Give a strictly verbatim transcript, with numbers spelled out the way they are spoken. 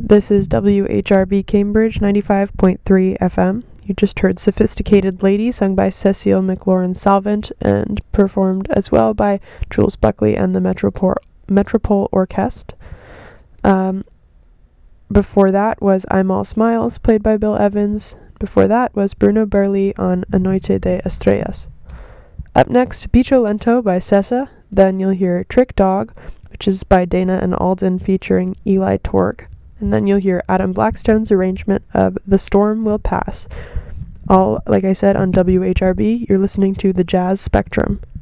This is W H R B Cambridge ninety-five point three F M. You just heard Sophisticated Lady, sung by Cecile McLaurin-Salvant and performed as well by Jules Buckley and the Metropole, Metropole Orchestre. Um, before that was I'm All Smiles, played by Bill Evans. Before that was Bruno Burley on A Noche de Estrellas. Up next, Bicho Lento by Sessa. Then you'll hear Trick Dog, which is by Dana and Alden featuring Eli Torg. And then you'll hear Adam Blackstone's arrangement of The Storm Will Pass. All, like I said, on W H R B, you're listening to the Jazz Spectrum.